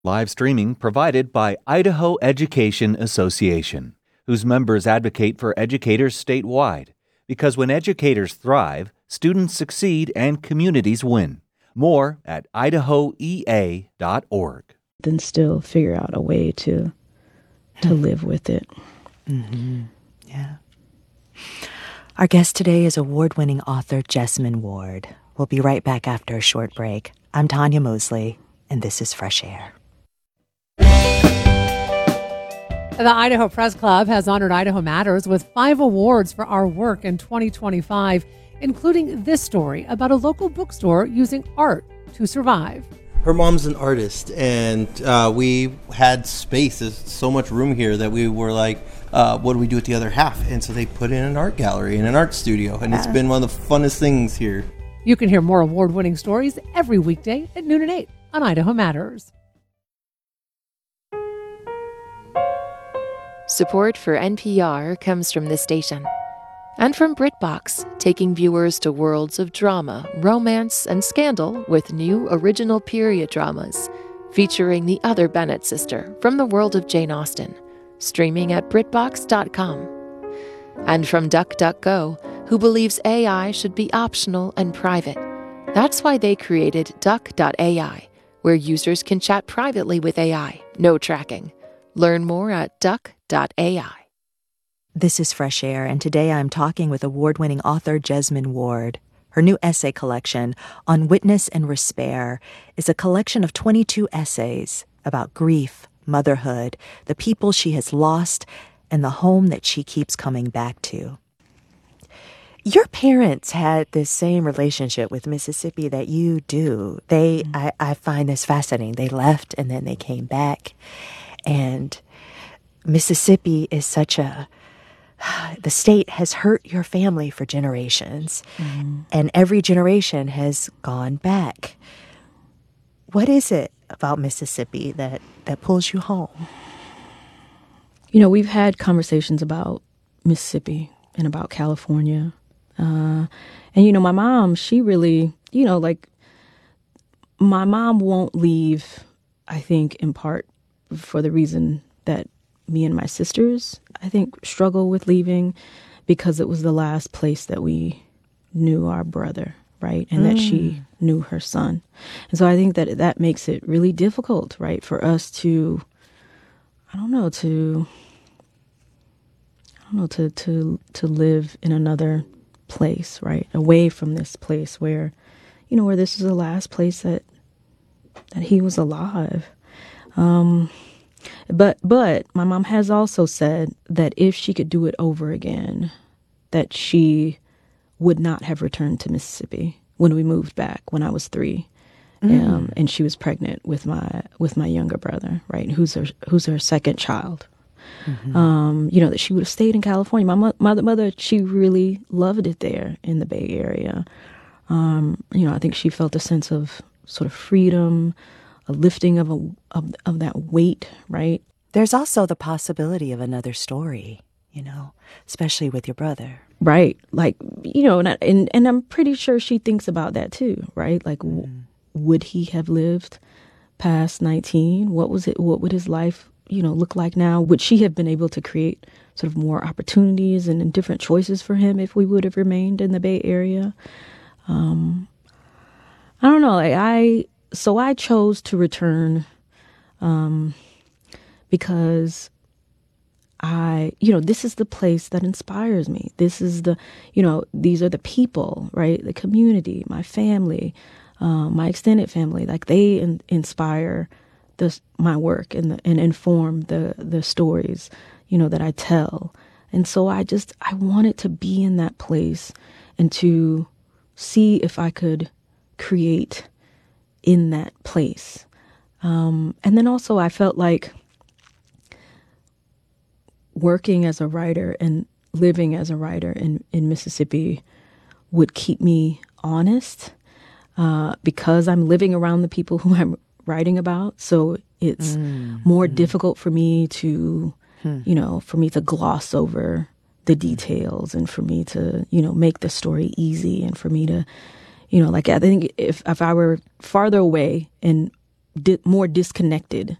Live streaming provided by Idaho Education Association, whose members advocate for educators statewide. Because when educators thrive, students succeed and communities win. More at idahoea.org. Then still figure out a way to live with it. Mm-hmm. Yeah. Our guest today is award-winning author Jesmyn Ward. We'll be right back after a short break. I'm Tanya Mosley, and this is Fresh Air. The Idaho Press Club has honored Idaho Matters with 5 awards for our work in 2025, including this story about a local bookstore using art to survive. Her mom's an artist, and we had space. There's so much room here that we were like, what do we do with the other half? And so they put in an art gallery and an art studio, and it's been one of the funnest things here. You can hear more award-winning stories every weekday at noon and 8 on Idaho Matters. Support for NPR comes from this station and from BritBox, taking viewers to worlds of drama, romance, and scandal with new original period dramas featuring the other Bennett sister from the world of Jane Austen, streaming at BritBox.com. And from DuckDuckGo, who believes AI should be optional and private. That's why they created Duck.ai, where users can chat privately with AI, no tracking. Learn more at Duck.ai. This is Fresh Air, and today I'm talking with award-winning author Jesmyn Ward. Her new essay collection, On Witness and Respair, is a collection of 22 essays about grief, motherhood, the people she has lost, and the home that she keeps coming back to. Your parents had this same relationship with Mississippi that you do. I find this fascinating. They left and then they came back. And Mississippi is the state has hurt your family for generations. Mm-hmm. And every generation has gone back. What is it about Mississippi that pulls you home? You know, we've had conversations about Mississippi and about California. And, you know, my mom, she really, you know, like, my mom won't leave, I think, in part for the reason that me and my sisters, I think, struggle with leaving, because it was the last place that we knew our brother, right? And that she knew her son. And so I think that makes it really difficult, right, for us to live in another place, right? Away from this place where this is the last place that he was alive. But my mom has also said that if she could do it over again, that she would not have returned to Mississippi when we moved back when I was 3. And she was pregnant with my younger brother, right? Who's her second child. Mm-hmm. That she would have stayed in California. My mother, she really loved it there in the Bay Area. I think she felt a sense of sort of freedom, a lifting of that weight, right? There's also the possibility of another story, especially with your brother. Right. Like, and I'm pretty sure she thinks about that too, right? Like, would he have lived past 19? What would his life, look like now? Would she have been able to create sort of more opportunities and different choices for him if we would have remained in the Bay Area? I don't know. So I chose to return because this is the place that inspires me. This is these are the people, right? The community, my family, my extended family. Like, they inspire my work and inform the stories, that I tell. And so I wanted to be in that place and to see if I could create in that place. And then also I felt like working as a writer and living as a writer in Mississippi would keep me honest, because I'm living around the people who I'm writing about. So it's more difficult for me to, for me to gloss over the details, and for me to, make the story easy, and for me to, I think if I were farther away and more disconnected